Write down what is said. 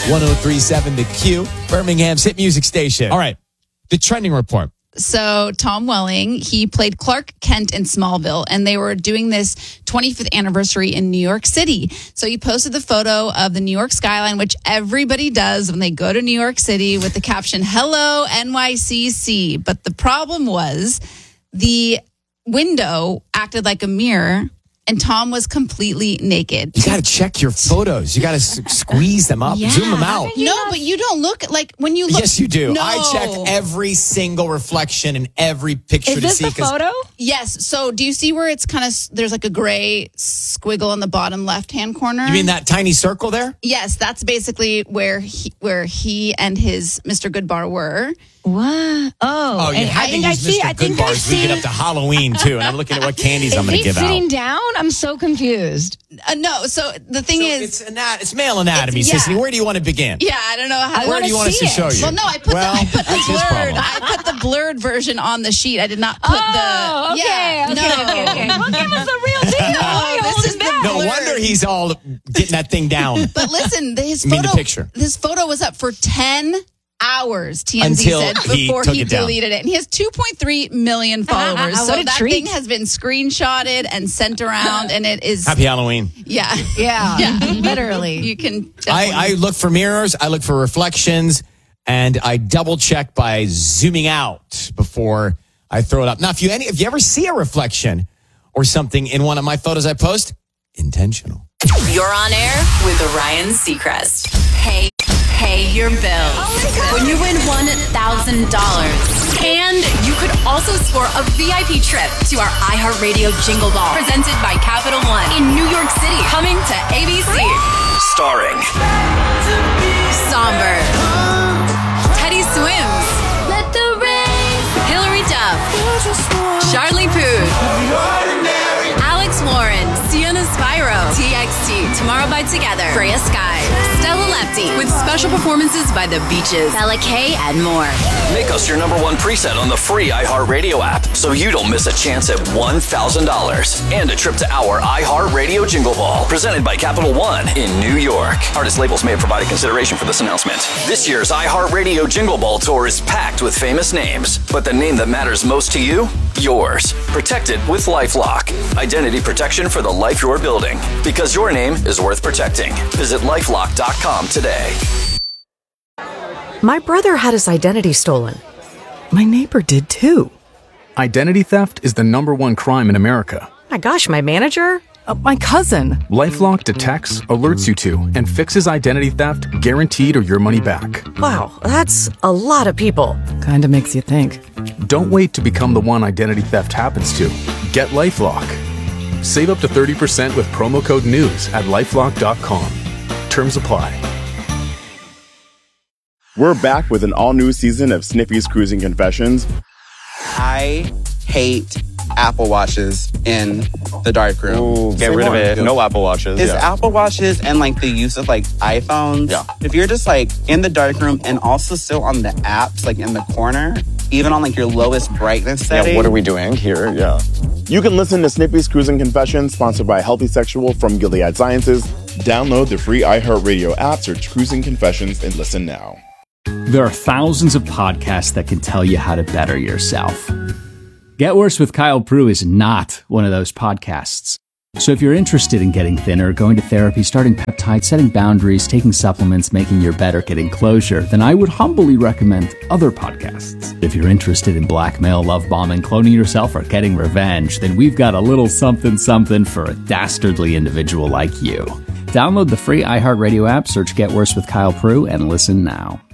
103.7 The Q, Birmingham's hit music station. All right, the trending report. So Tom Welling, he played Clark Kent in Smallville, and they were doing this 25th anniversary in New York City. So he posted the photo of the New York skyline, which everybody does when they go to New York City, with the caption, "Hello, NYCC." But the problem was the window acted like a mirror, and Tom was completely naked. You got to check your photos. You got to squeeze them up, zoom them out. But you don't look like when you look. Yes, you do. No. I check every single reflection in every picture to see. Is this the photo? Yes. So do you see where it's kind of, there's like a gray squiggle in the bottom left-hand corner? You mean that tiny circle there? Yes, that's basically where he and his Mr. Goodbar were. What? Oh, you had to use Mr. Goodbar as we get up to Halloween, too. And I'm looking at what candies I'm going to give out. Is he sitting down? I'm so confused. No, so the thing is... It's male anatomy, Sissy. Where do you want to begin? Yeah, I don't know how... Where do you want us to show you? Well, no, I put the blurred version on the sheet. I did not put the... Okay. Well, give us the real deal. This is no wonder he's all getting that thing down. But listen, his photo was up for 10 hours, TMZ said, before he deleted it. And he has 2.3 million followers. So that thing has been screenshotted and sent around, and it is... Happy Halloween. Yeah. Literally. You can... I look for mirrors, I look for reflections, and I double check by zooming out before I throw it up. Now, if you ever see a reflection or something in one of my photos I post, intentional. You're on air with Ryan Seacrest. Pay your bills. When you win $1,000, and you could also score a VIP trip to our iHeartRadio Jingle Ball, presented by Capital One in New York City, coming to ABC. Starring Somber, Teddy Swims, Hillary Duff, Charlie Puth, Alex Warren, Sienna Spyro, TXT, Tomorrow by Together, Freya Sky, Stella Lepti, with special performances by The Beaches, Bella K, and more. Make us your #1 preset on the free iHeartRadio app so you don't miss a chance at $1,000 and a trip to our iHeartRadio Jingle Ball, presented by Capital One in New York. Artist labels may have provided consideration for this announcement. This year's iHeartRadio Jingle Ball tour is packed with famous names, but the name that matters most to you? Yours. Protected with LifeLock. Identity protection for the life you're building. Because your name is worth protecting. Visit LifeLock.com today. My brother had his identity stolen. My neighbor did too. Identity theft is the #1 crime in America. My gosh, my manager? My cousin. LifeLock detects, alerts you to, and fixes identity theft, guaranteed or your money back. Wow, that's a lot of people. Kinda makes you think. Don't wait to become the one identity theft happens to. Get LifeLock. Save up to 30% with promo code NEWS at LifeLock.com. Terms apply. We're back with an all-new season of Sniffy's Cruising Confessions. I hate Apple Watches in the darkroom. Ooh, get rid of it. No Apple Watches. Is Apple Watches and like the use of like iPhones. Yeah. If you're just like in the darkroom and also still on the apps, like in the corner, even on like your lowest brightness setting. Yeah, what are we doing here? Yeah. You can listen to Snippy's Cruising Confessions, sponsored by Healthy Sexual from Gilead Sciences. Download the free iHeartRadio app, search Cruising Confessions, and listen now. There are thousands of podcasts that can tell you how to better yourself. Get Worse with Kyle Prue is not one of those podcasts. So if you're interested in getting thinner, going to therapy, starting peptides, setting boundaries, taking supplements, making your bed, or getting closure, then I would humbly recommend other podcasts. If you're interested in blackmail, love bombing, cloning yourself, or getting revenge, then we've got a little something for a dastardly individual like you. Download the free iHeartRadio app, search Get Worse with Kyle Prue, and listen now.